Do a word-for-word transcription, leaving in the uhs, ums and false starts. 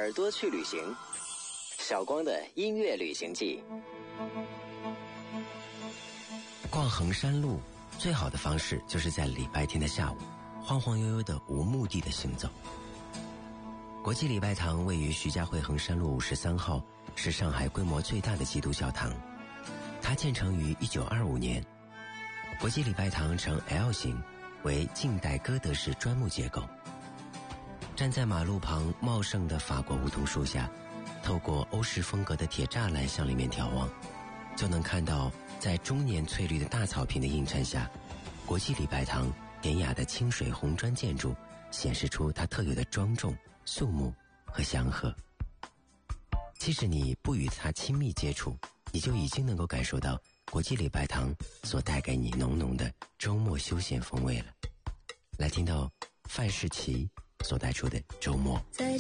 耳朵去旅行，小光的音乐旅行记。 逛衡山路最好的方式就是在礼拜天的下午，晃晃悠悠的无目的的行走。国际礼拜堂位于徐家汇衡山路五十三号，是上海规模最大的基督教堂。它建成于一九二五年。国际礼拜堂呈 L 型，为近代哥德式砖木结构。站在马路旁茂盛的法国梧桐树下，透过欧式风格的铁栅栏向里面眺望，就能看到在终年翠绿的大草坪的映衬下，国际礼拜堂典雅的清水红砖建筑显示出它特有的庄重、肃穆和祥和。即使你不与它亲密接触，你就已经能够感受到国际礼拜堂所带给你浓浓的周末休闲风味了。来听到范世琦所带出的周末。 在